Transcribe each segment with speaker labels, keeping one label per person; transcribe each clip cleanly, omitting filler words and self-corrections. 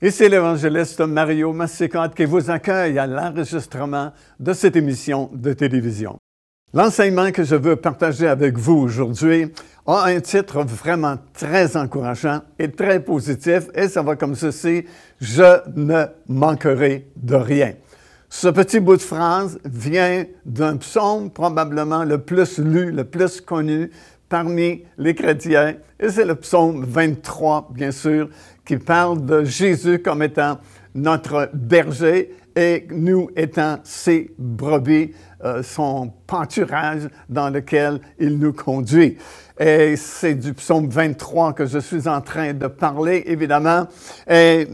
Speaker 1: Ici l'évangéliste Mario Massicotte qui vous accueille à l'enregistrement de cette émission de télévision. L'enseignement que je veux partager avec vous aujourd'hui a un titre vraiment très encourageant et très positif et ça va comme ceci: « Je ne manquerai de rien ». Ce petit bout de phrase vient d'un psaume probablement le plus lu, le plus connu parmi les chrétiens, et c'est le psaume 23, bien sûr, qui parle de Jésus comme étant notre berger et nous étant ses brebis, son pâturage dans lequel il nous conduit. Et c'est du psaume 23 que je suis en train de parler, évidemment, et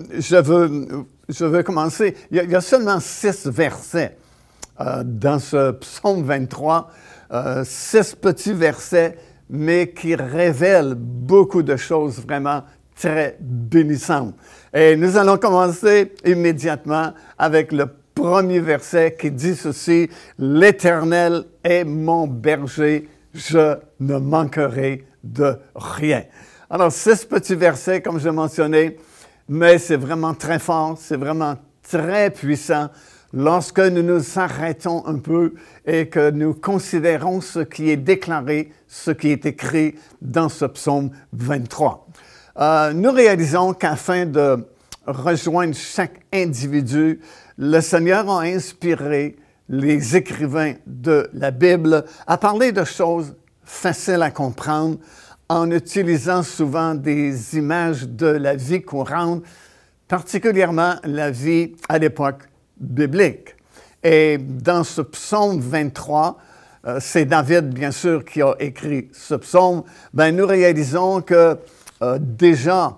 Speaker 1: je veux commencer. Il y a seulement 6 versets dans ce psaume 23, 6 petits versets, mais qui révèlent beaucoup de choses vraiment très bénissantes. Et nous allons commencer immédiatement avec le premier verset qui dit ceci: « L'Éternel est mon berger, je ne manquerai de rien. » Alors, 6 petits versets, comme je mentionnais, mais c'est vraiment très fort, c'est vraiment très puissant lorsque nous nous arrêtons un peu et que nous considérons ce qui est déclaré, ce qui est écrit dans ce psaume 23. Nous réalisons qu'afin de rejoindre chaque individu, le Seigneur a inspiré les écrivains de la Bible à parler de choses faciles à comprendre en utilisant souvent des images de la vie courante, particulièrement la vie à l'époque biblique. Et dans ce psaume 23, c'est David, bien sûr, qui a écrit ce psaume. Nous réalisons que déjà,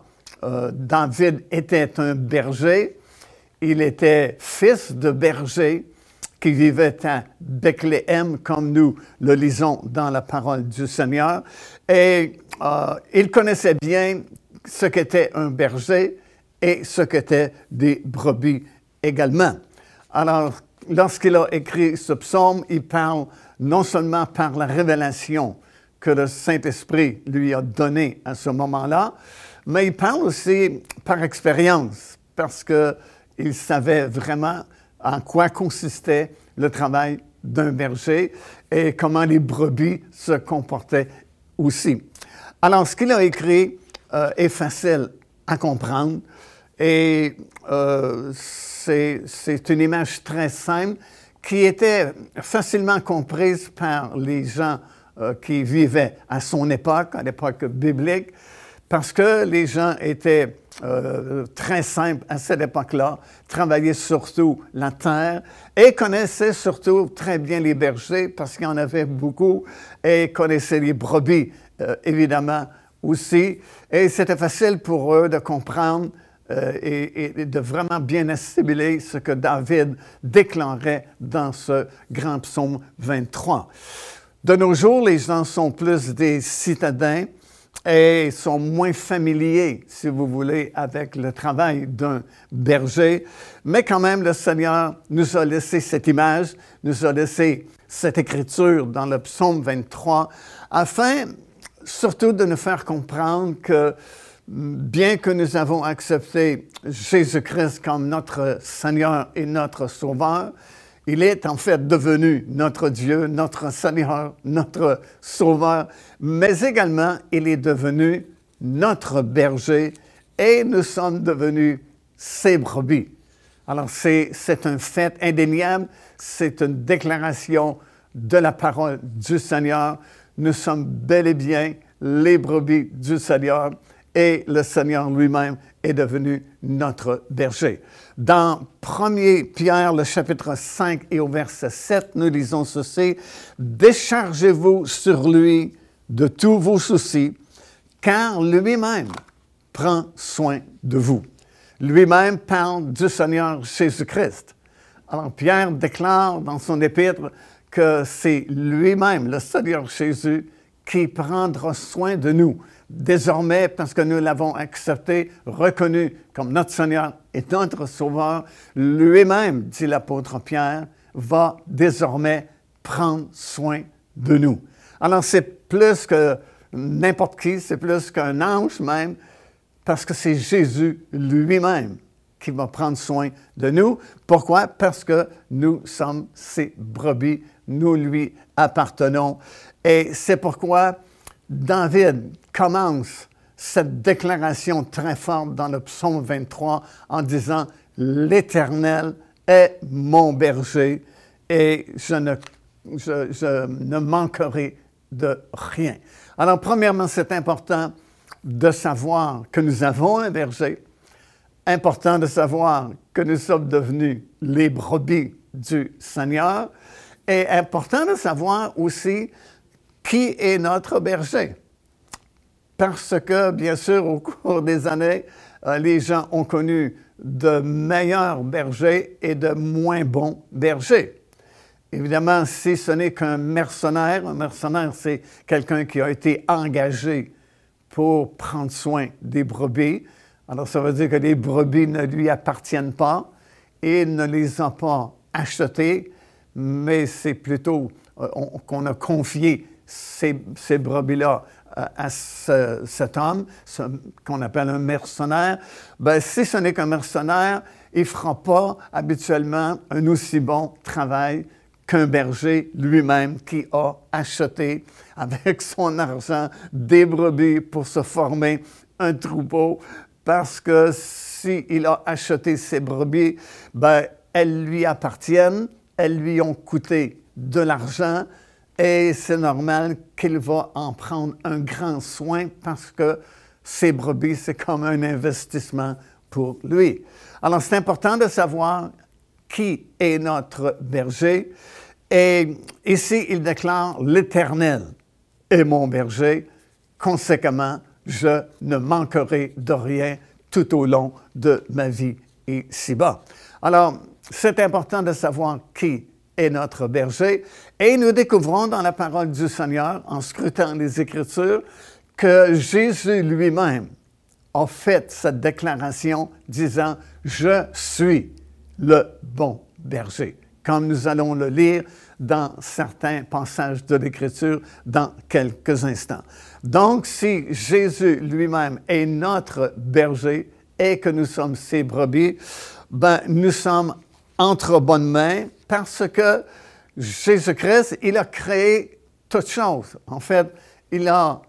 Speaker 1: David était un berger. Il était fils de berger qui vivait à Bethléem, comme nous le lisons dans la parole du Seigneur. Et il connaissait bien ce qu'était un berger et ce qu'étaient des brebis également. Alors, lorsqu'il a écrit ce psaume, il parle non seulement par la révélation que le Saint-Esprit lui a donnée à ce moment-là, mais il parle aussi par expérience, parce qu'il savait vraiment en quoi consistait le travail d'un berger et comment les brebis se comportaient aussi. Alors, ce qu'il a écrit est facile à comprendre et c'est une image très simple qui était facilement comprise par les gens qui vivaient à son époque, à l'époque biblique, parce que les gens étaient très simples à cette époque-là, travaillaient surtout la terre et connaissaient surtout très bien les bergers parce qu'il y en avait beaucoup et connaissaient les brebis, évidemment, aussi. Et c'était facile pour eux de comprendre et de vraiment bien assimiler ce que David déclarait dans ce grand psaume 23. De nos jours, les gens sont plus des citadins et sont moins familiers, si vous voulez, avec le travail d'un berger. Mais quand même, le Seigneur nous a laissé cette image, nous a laissé cette écriture dans le psaume 23, afin surtout de nous faire comprendre que bien que nous avons accepté Jésus-Christ comme notre Seigneur et notre Sauveur, il est en fait devenu notre Dieu, notre Seigneur, notre Sauveur, mais également il est devenu notre berger et nous sommes devenus ses brebis. Alors c'est un fait indéniable, c'est une déclaration de la parole du Seigneur. Nous sommes bel et bien les brebis du Seigneur et le Seigneur lui-même est devenu notre berger. Dans 1 Pierre, le chapitre 5 et au verset 7, nous lisons ceci: « Déchargez-vous sur lui de tous vos soucis, car lui-même prend soin de vous. » Lui-même parle du Seigneur Jésus-Christ. Alors Pierre déclare dans son épître que c'est lui-même, le Seigneur Jésus, qui prendra soin de nous. Désormais, parce que nous l'avons accepté, reconnu comme notre Seigneur et notre Sauveur, lui-même, dit l'apôtre Pierre, va désormais prendre soin de nous. Alors, c'est plus que n'importe qui, c'est plus qu'un ange même, parce que c'est Jésus lui-même qui va prendre soin de nous. Pourquoi? Parce que nous sommes ses brebis, nous lui appartenons. Et c'est pourquoi David commence cette déclaration très forte dans le psaume 23 en disant « L'Éternel est mon berger et je ne manquerai de rien. » Alors, premièrement, c'est important de savoir que nous avons un berger, important de savoir que nous sommes devenus les brebis du Seigneur, et important de savoir aussi qui est notre berger. Parce que, bien sûr, au cours des années, les gens ont connu de meilleurs bergers et de moins bons bergers. Évidemment, si ce n'est qu'un mercenaire, c'est quelqu'un qui a été engagé pour prendre soin des brebis. Alors, ça veut dire que les brebis ne lui appartiennent pas et ne les a pas achetées, mais c'est plutôt qu'on a confié ces brebis-là à cet homme, qu'on appelle un mercenaire. Bien, si ce n'est qu'un mercenaire, il ne fera pas habituellement un aussi bon travail qu'un berger lui-même qui a acheté avec son argent des brebis pour se former un troupeau, parce que s'il a acheté ces brebis, bien, elles lui appartiennent, elles lui ont coûté de l'argent et c'est normal qu'il va en prendre un grand soin parce que ces brebis, c'est comme un investissement pour lui. Alors, c'est important de savoir qui est notre berger. Et ici, il déclare « L'Éternel est mon berger, conséquemment, je ne manquerai de rien tout au long de ma vie ici-bas. » Alors, c'est important de savoir qui est notre berger. Et nous découvrons dans la parole du Seigneur, en scrutant les Écritures, que Jésus lui-même a fait cette déclaration disant « Je suis le bon berger », comme nous allons le lire dans certains passages de l'Écriture dans quelques instants. Donc, si Jésus lui-même est notre berger et que nous sommes ses brebis, ben, nous sommes entre bonnes mains parce que Jésus-Christ, il a créé toutes choses. En fait, il a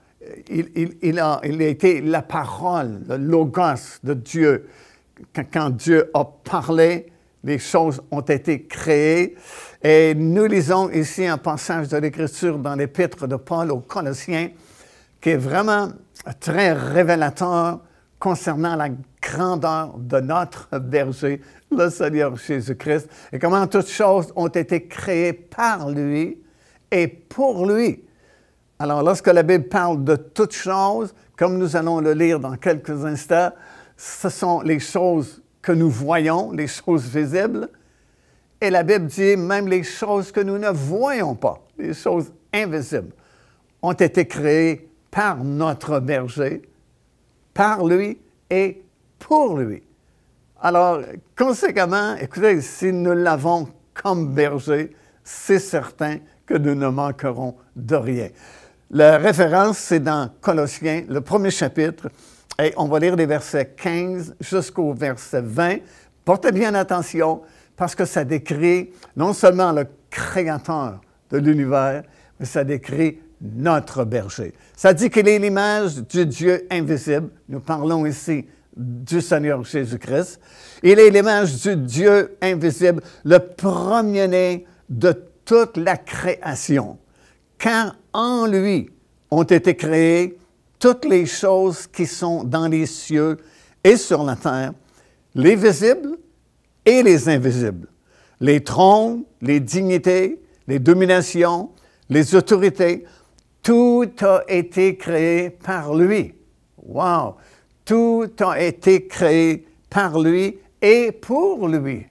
Speaker 1: été la parole, le logos de Dieu. Quand Dieu a parlé, les choses ont été créées. Et nous lisons ici un passage de l'Écriture dans l'Épître de Paul aux Colossiens qui est vraiment très révélateur concernant la grandeur de notre berger, le Seigneur Jésus-Christ, et comment toutes choses ont été créées par lui et pour lui. Alors, lorsque la Bible parle de toutes choses, comme nous allons le lire dans quelques instants, ce sont les choses que nous voyons, les choses visibles, et la Bible dit même les choses que nous ne voyons pas, les choses invisibles, ont été créées par notre berger, par lui et pour lui. Alors, conséquemment, écoutez, si nous l'avons comme berger, c'est certain que nous ne manquerons de rien. La référence, c'est dans Colossiens, le premier chapitre, et on va lire les versets 15 jusqu'au verset 20. Portez bien attention, parce que ça décrit non seulement le Créateur de l'univers, mais ça décrit notre berger. Ça dit qu'il est l'image du Dieu invisible. Nous parlons ici du Seigneur Jésus-Christ. Il est l'image du Dieu invisible, le premier-né de toute la création. Car en lui ont été créées toutes les choses qui sont dans les cieux et sur la terre, les visibles et les invisibles, les trônes, les dignités, les dominations, les autorités, tout a été créé par lui. Wow! Tout a été créé par lui et pour lui.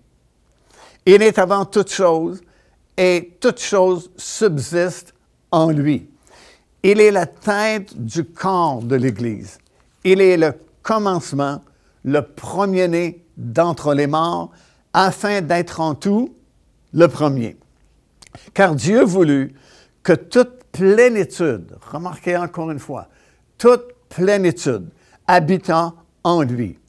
Speaker 1: Il est avant toute chose et toute chose subsiste en lui. Il est la tête du corps de l'Église. Il est le commencement, le premier-né d'entre les morts, afin d'être en tout le premier. Car Dieu voulut que toute plénitude, remarquez encore une fois, toute plénitude habita en lui.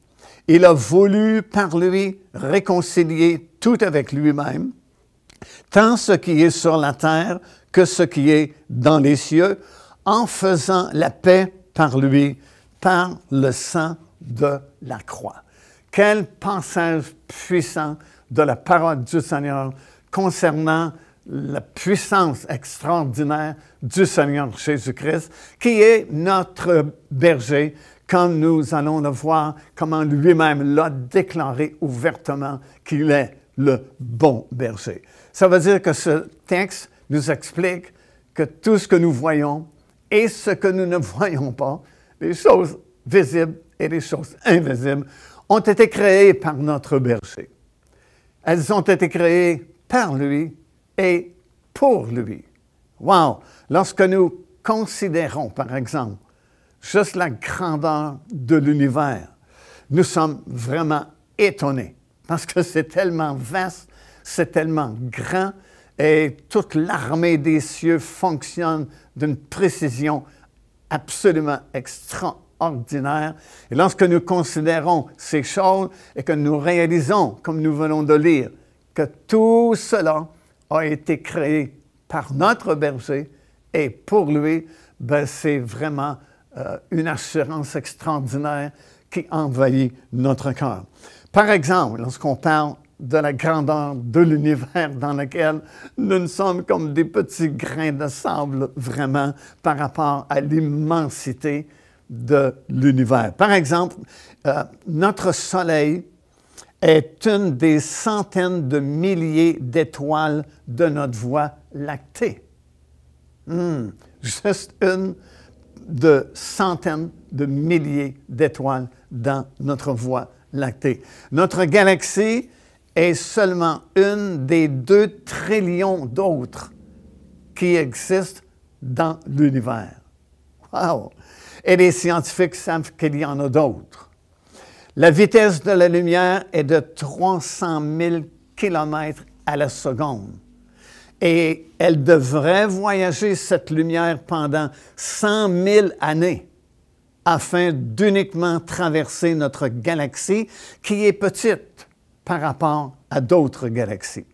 Speaker 1: Il a voulu par lui réconcilier tout avec lui-même, tant ce qui est sur la terre que ce qui est dans les cieux, en faisant la paix par lui, par le sang de la croix. Quel passage puissant de la parole du Seigneur concernant la puissance extraordinaire du Seigneur Jésus-Christ, qui est notre berger, comme nous allons le voir, comment lui-même l'a déclaré ouvertement qu'il est le bon berger. Ça veut dire que ce texte nous explique que tout ce que nous voyons et ce que nous ne voyons pas, les choses visibles et les choses invisibles, ont été créées par notre berger. Elles ont été créées par lui et pour lui. Wow! Lorsque nous considérons, par exemple, juste la grandeur de l'univers, nous sommes vraiment étonnés parce que c'est tellement vaste, c'est tellement grand et toute l'armée des cieux fonctionne d'une précision absolument extraordinaire. Et lorsque nous considérons ces choses et que nous réalisons, comme nous venons de lire, que tout cela a été créé par notre berger et pour lui, ben c'est vraiment une assurance extraordinaire qui envahit notre cœur. Par exemple, lorsqu'on parle de la grandeur de l'univers dans lequel nous ne sommes comme des petits grains de sable vraiment par rapport à l'immensité de l'univers. Par exemple, notre Soleil est une des centaines de milliers d'étoiles de notre Voie lactée. Juste une de centaines de milliers d'étoiles dans notre Voie lactée. Notre galaxie est seulement une des 2 trillions d'autres qui existent dans l'univers. Wow! Et les scientifiques savent qu'il y en a d'autres. La vitesse de la lumière est de 300 000 km à la seconde. Et elle devrait voyager, cette lumière, pendant 100 000 années afin d'uniquement traverser notre galaxie qui est petite par rapport à d'autres galaxies.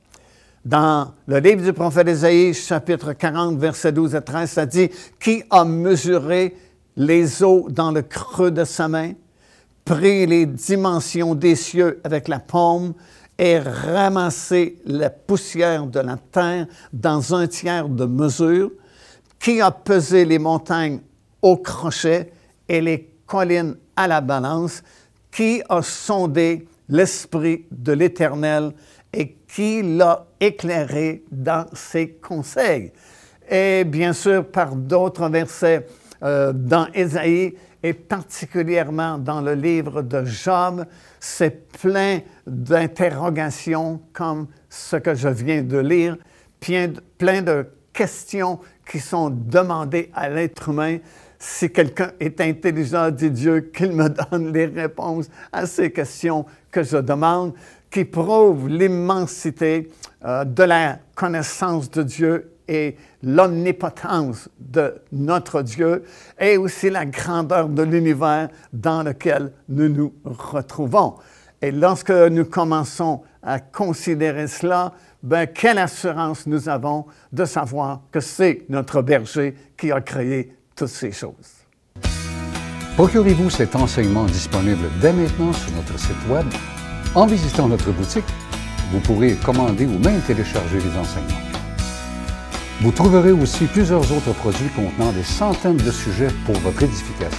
Speaker 1: Dans le livre du prophète Ésaïe, chapitre 40, versets 12 à 13, ça dit « Qui a mesuré les eaux dans le creux de sa main, pris les dimensions des cieux avec la paume et ramassé la poussière de la terre dans un tiers de mesure? Qui a pesé les montagnes au crochet et les collines à la balance? Qui a sondé l'Esprit de l'Éternel et qui l'a éclairé dans ses conseils? » Et bien sûr, par d'autres versets dans Ésaïe et particulièrement dans le livre de Job, c'est plein d'interrogations comme ce que je viens de lire, plein de questions qui sont demandées à l'être humain. Si quelqu'un est intelligent, dit Dieu, qu'il me donne les réponses à ces questions que je demande, qui prouvent l'immensité de la connaissance de Dieu et l'omnipotence de notre Dieu, et aussi la grandeur de l'univers dans lequel nous nous retrouvons. Et lorsque nous commençons à considérer cela, ben, quelle assurance nous avons de savoir que c'est notre berger qui a créé toutes ces choses.
Speaker 2: Procurez-vous cet enseignement disponible dès maintenant sur notre site Web. En visitant notre boutique, vous pourrez commander ou même télécharger les enseignements. Vous trouverez aussi plusieurs autres produits contenant des centaines de sujets pour votre édification.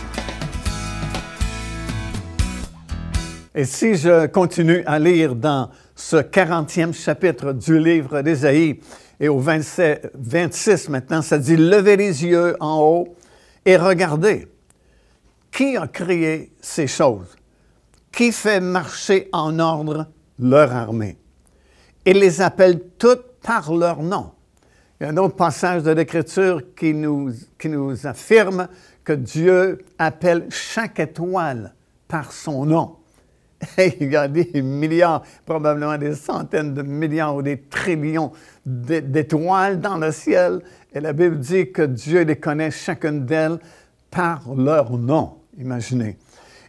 Speaker 1: Et si je continue à lire dans ce 40e chapitre du livre d'Ésaïe, et au 26 maintenant, ça dit « Levez les yeux en haut et regardez. Qui a créé ces choses? Qui fait marcher en ordre leur armée? Il les appelle toutes par leur nom. » Il y a un autre passage de l'Écriture qui nous affirme que Dieu appelle chaque étoile par son nom. Et il y a des milliards, probablement des centaines de milliards ou des trillions d'étoiles dans le ciel. Et la Bible dit que Dieu les connaît chacune d'elles par leur nom. Imaginez.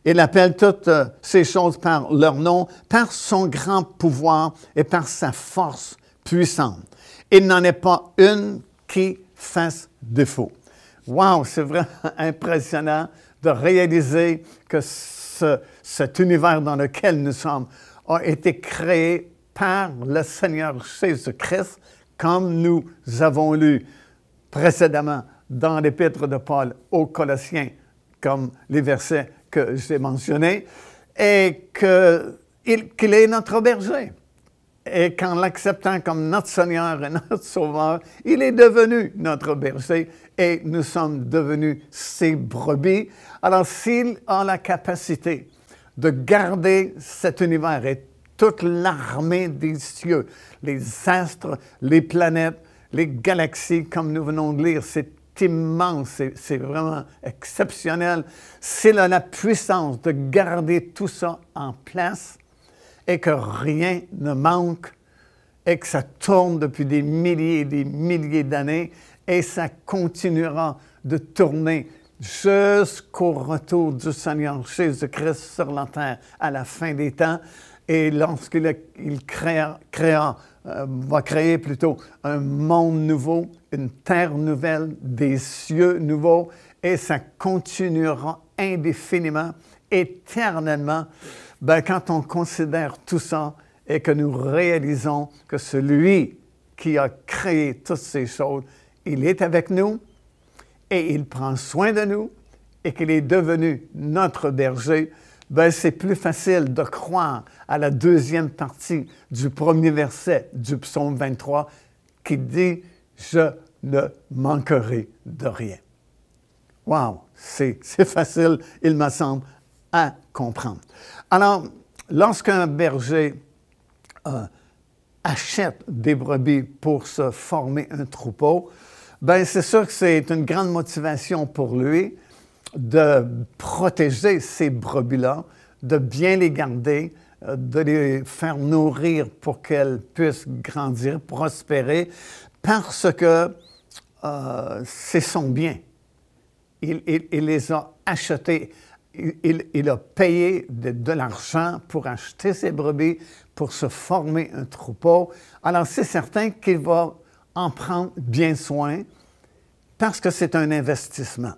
Speaker 1: Il appelle toutes ces choses par leur nom, par son grand pouvoir et par sa force puissante. Il n'en est pas une qui fasse défaut. Wow, c'est vraiment impressionnant de réaliser que cet univers dans lequel nous sommes a été créé par le Seigneur Jésus-Christ, comme nous avons lu précédemment dans l'Épître de Paul aux Colossiens, comme les versets que j'ai mentionnés, et qu'il est notre berger. Et qu'en l'acceptant comme notre Seigneur et notre Sauveur, il est devenu notre berger et nous sommes devenus ses brebis. Alors, s'il a la capacité de garder cet univers et toute l'armée des cieux, les astres, les planètes, les galaxies, comme nous venons de lire, c'est immense, c'est vraiment exceptionnel. S'il a la puissance de garder tout ça en place et que rien ne manque et que ça tourne depuis des milliers et des milliers d'années et ça continuera de tourner jusqu'au retour du Seigneur Jésus-Christ sur la terre à la fin des temps. Et lorsqu'il va créer plutôt un monde nouveau, une terre nouvelle, des cieux nouveaux, et ça continuera indéfiniment, éternellement. Ben, quand on considère tout ça et que nous réalisons que celui qui a créé toutes ces choses, il est avec nous et il prend soin de nous et qu'il est devenu notre berger, ben, c'est plus facile de croire à la deuxième partie du premier verset du psaume 23 qui dit « Je ne manquerai de rien ». Wow, c'est facile, il me semble, à comprendre. Alors, lorsqu'un berger achète des brebis pour se former un troupeau, ben c'est sûr que c'est une grande motivation pour lui de protéger ces brebis-là, de bien les garder, de les faire nourrir pour qu'elles puissent grandir, prospérer, parce que c'est son bien. Il les a achetés. Il a payé de l'argent pour acheter ces brebis, pour se former un troupeau. Alors, c'est certain qu'il va en prendre bien soin parce que c'est un investissement.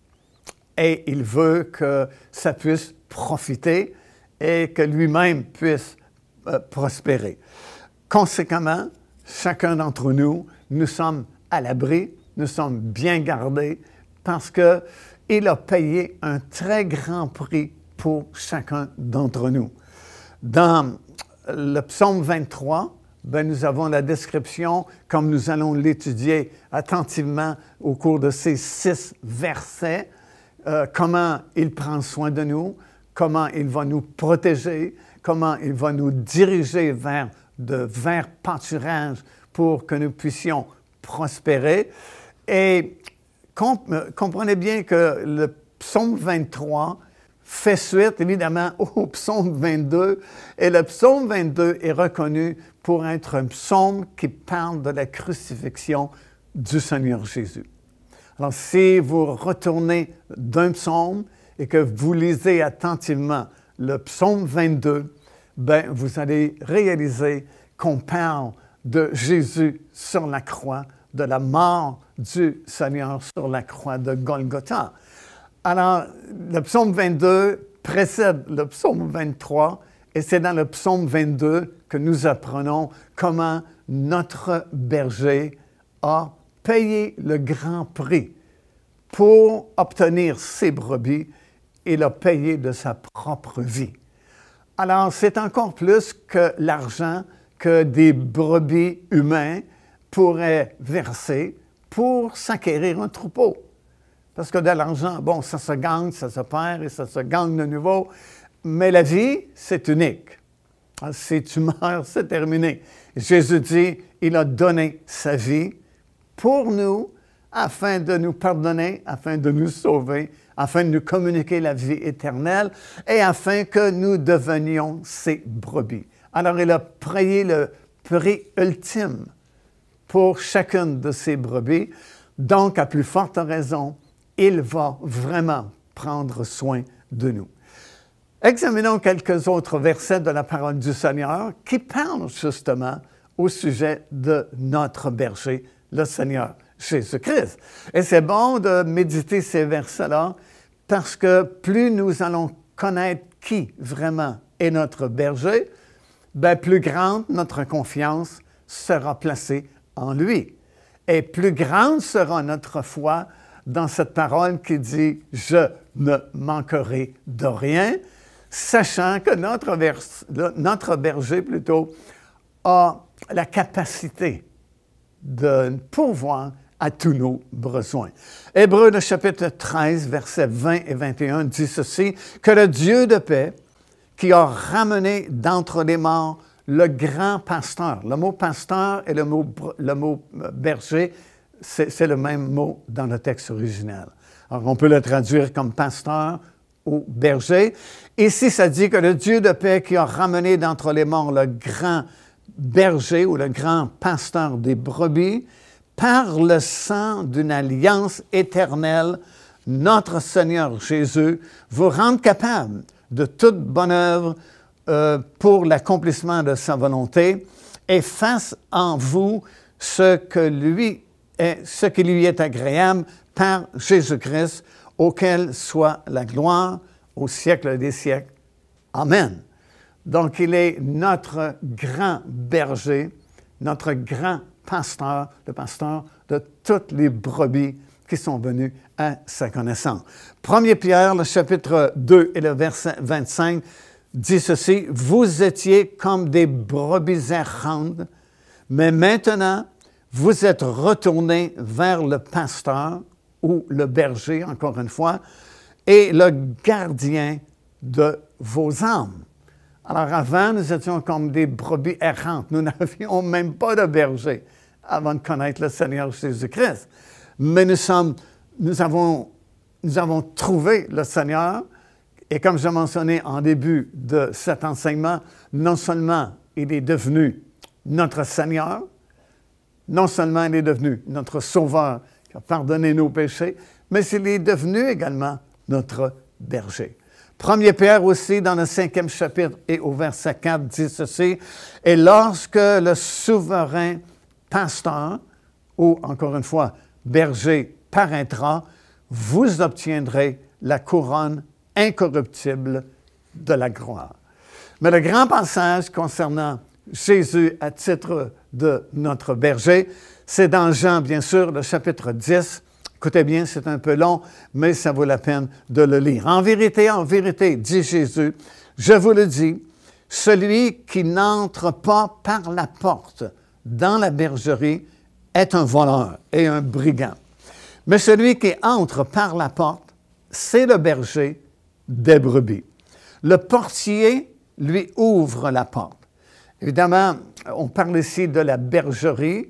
Speaker 1: Et il veut que ça puisse profiter et que lui-même puisse prospérer. Conséquemment, chacun d'entre nous, nous sommes à l'abri, nous sommes bien gardés parce qu'il a payé un très grand prix pour chacun d'entre nous. Dans le psaume 23, ben, nous avons la description, comme nous allons l'étudier attentivement au cours de ces 6 versets, comment il prend soin de nous, comment il va nous protéger, comment il va nous diriger vers de verts pâturages pour que nous puissions prospérer. Et comprenez bien que le psaume 23 fait suite, évidemment, au psaume 22. Et le psaume 22 est reconnu pour être un psaume qui parle de la crucifixion du Seigneur Jésus. Alors, si vous retournez d'un psaume et que vous lisez attentivement le psaume 22, ben, vous allez réaliser qu'on parle de Jésus sur la croix, de la mort du Seigneur sur la croix de Golgotha. Alors, le psaume 22 précède le psaume 23 et c'est dans le psaume 22 que nous apprenons comment notre berger a payé le grand prix pour obtenir ses brebis. Il a payé de sa propre vie. Alors, c'est encore plus que l'argent que des brebis humains pourraient verser pour s'acquérir un troupeau. Parce que de l'argent, bon, ça se gagne, ça se perd et ça se gagne de nouveau. Mais la vie, c'est unique. Si tu meurs, c'est terminé. Jésus dit, il a donné sa vie pour nous, afin de nous pardonner, afin de nous sauver, afin de nous communiquer la vie éternelle et afin que nous devenions ses brebis. Alors, il a payé le prix ultime pour chacune de ces brebis. Donc, à plus forte raison, il va vraiment prendre soin de nous. Examinons quelques autres versets de la parole du Seigneur qui parlent justement au sujet de notre berger, le Seigneur Jésus-Christ. Et c'est bon de méditer ces versets-là parce que plus nous allons connaître qui vraiment est notre berger, bien, plus grande notre confiance sera placée en lui. Et plus grande sera notre foi dans cette parole qui dit « Je ne manquerai de rien », sachant que notre berger plutôt a la capacité de pourvoir à tous nos besoins. Hébreux, le chapitre 13, versets 20 et 21 dit ceci, « Que le Dieu de paix, qui a ramené d'entre les morts le grand pasteur. » Le mot pasteur et le mot berger, c'est le même mot dans le texte original. Alors, on peut le traduire comme pasteur ou berger. Ici, ça dit que le Dieu de paix qui a ramené d'entre les morts le grand berger ou le grand pasteur des brebis, par le sang d'une alliance éternelle, notre Seigneur Jésus vous rende capable de toute bonne œuvre pour l'accomplissement de sa volonté et fasse en vous ce qui lui est agréable par Jésus-Christ, auquel soit la gloire au siècle des siècles. Amen. Donc, il est notre grand berger, notre grand pasteur, le pasteur de toutes les brebis qui sont venues à sa connaissance. 1 Pierre, le chapitre 2 et le verset 25, dit ceci, « Vous étiez comme des brebis errantes, mais maintenant, vous êtes retournés vers le pasteur, ou le berger, encore une fois, et le gardien de vos âmes. » Alors avant, nous étions comme des brebis errantes. Nous n'avions même pas de berger avant de connaître le Seigneur Jésus-Christ. Mais nous avons trouvé le Seigneur, et comme je mentionnais en début de cet enseignement, non seulement il est devenu notre Seigneur, non seulement il est devenu notre Sauveur, qui a pardonné nos péchés, mais il est devenu également notre berger. 1 Pierre aussi, dans le 5e chapitre et au verset 4, dit ceci, « Et lorsque le souverain pasteur, ou encore une fois, berger, paraîtra, vous obtiendrez la couronne incorruptible de la gloire. » Mais le grand passage concernant Jésus à titre de notre berger, c'est dans Jean, bien sûr, le chapitre 10. Écoutez bien, c'est un peu long, mais ça vaut la peine de le lire. En vérité, dit Jésus, je vous le dis, celui qui n'entre pas par la porte dans la bergerie est un voleur et un brigand. Mais celui qui entre par la porte, c'est le berger des brebis. Le portier lui ouvre la porte. Évidemment, on parle ici de la bergerie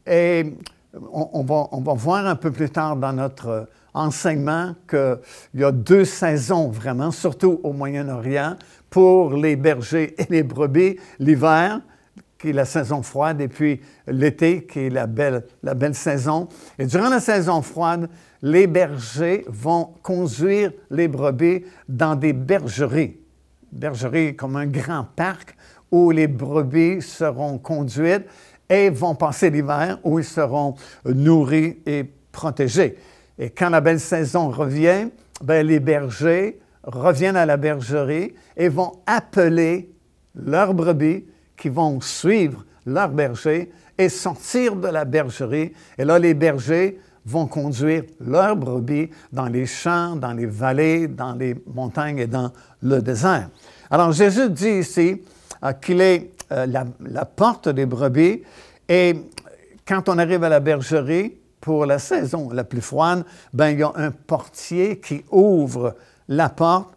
Speaker 1: et on va voir un peu plus tard dans notre enseignement qu'il y a 2 saisons vraiment, surtout au Moyen-Orient, pour les bergers et les brebis. L'hiver, qui est la saison froide, et puis l'été, qui est la belle saison. Et durant la saison froide, les bergers vont conduire les brebis dans des bergeries. Bergeries comme un grand parc où les brebis seront conduites et vont passer l'hiver où ils seront nourris et protégés. Et quand la belle saison revient, bien, les bergers reviennent à la bergerie et vont appeler leurs brebis qui vont suivre leur berger et sortir de la bergerie. Et là, les bergers vont conduire leurs brebis dans les champs, dans les vallées, dans les montagnes et dans le désert. Alors, Jésus dit ici qu'il est la porte des brebis. Et quand on arrive à la bergerie, pour la saison la plus froide, bien, il y a un portier qui ouvre la porte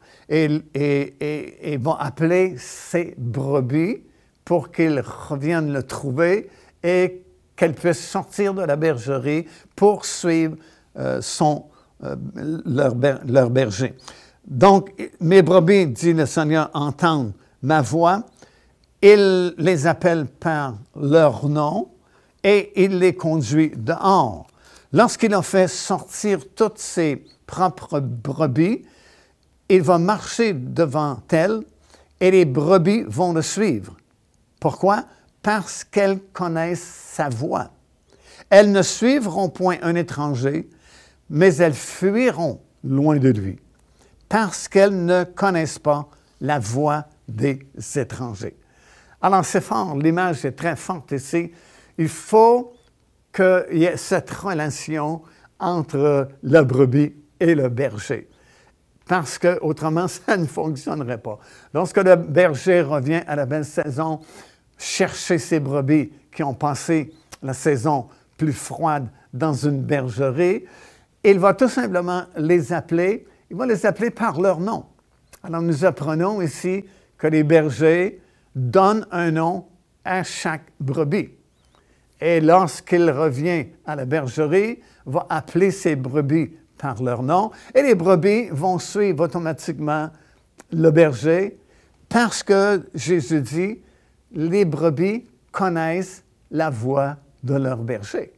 Speaker 1: et vont appeler ses brebis pour qu'ils reviennent le trouver et qu'elles puissent sortir de la bergerie pour suivre leur berger. Donc, mes brebis, dit le Seigneur, entendent ma voix. Il les appelle par leur nom et il les conduit dehors. Lorsqu'il a fait sortir toutes ses propres brebis, Il va marcher devant elle et les brebis vont le suivre. Pourquoi? Parce qu'elles connaissent sa voix. Elles ne suivront point un étranger, mais elles fuiront loin de lui, parce qu'elles ne connaissent pas la voix des étrangers. Alors c'est fort, l'image est très forte ici. Il faut qu'il y ait cette relation entre la brebis et le berger, parce qu'autrement, ça ne fonctionnerait pas. Lorsque le berger revient à la belle saison, chercher ses brebis qui ont passé la saison plus froide dans une bergerie, il va tout simplement les appeler, il va les appeler par leur nom. Alors nous apprenons ici que les bergers donnent un nom à chaque brebis. Et lorsqu'il revient à la bergerie, il va appeler ses brebis par leur nom, et les brebis vont suivre automatiquement le berger, parce que Jésus dit, les brebis connaissent la voix de leur berger.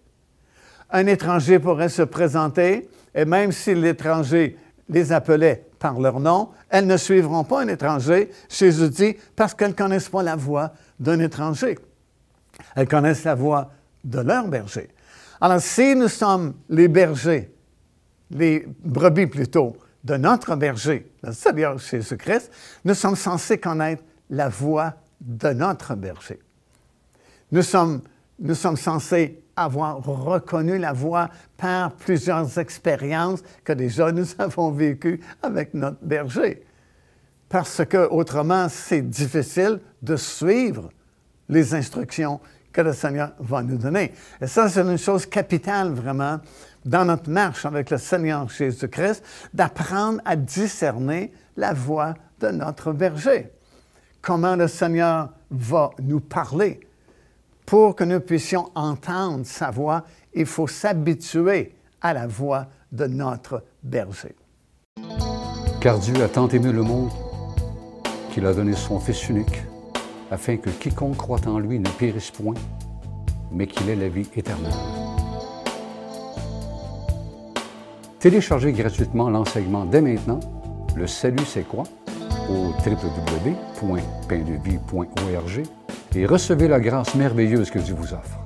Speaker 1: Un étranger pourrait se présenter, et même si l'étranger les appelait par leur nom, elles ne suivront pas un étranger, Jésus dit, parce qu'elles ne connaissent pas la voix d'un étranger. Elles connaissent la voix de leur berger. Alors, si nous sommes les bergers, les brebis plutôt, de notre berger, le Seigneur Jésus-Christ, nous sommes censés connaître la voix de notre berger. Nous sommes censés avoir reconnu la voix par plusieurs expériences que déjà nous avons vécues avec notre berger. Parce qu'autrement, c'est difficile de suivre les instructions que le Seigneur va nous donner. Et ça, c'est une chose capitale vraiment dans notre marche avec le Seigneur Jésus-Christ, d'apprendre à discerner la voix de notre berger. Comment le Seigneur va nous parler. Pour que nous puissions entendre sa voix, il faut s'habituer à la voix de notre berger.
Speaker 2: Car Dieu a tant aimé le monde qu'il a donné son Fils unique, afin que quiconque croit en lui ne périsse point, mais qu'il ait la vie éternelle. Téléchargez gratuitement l'enseignement dès maintenant, Le Salut c'est quoi? Au www.paindevie.org et recevez la grâce merveilleuse que Dieu vous offre.